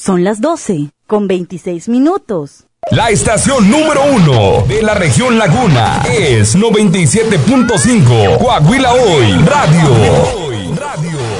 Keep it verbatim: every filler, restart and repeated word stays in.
Son las doce con veintiséis minutos. La estación número uno de la región Laguna es noventa y siete punto cinco Coahuila Hoy Radio. Radio.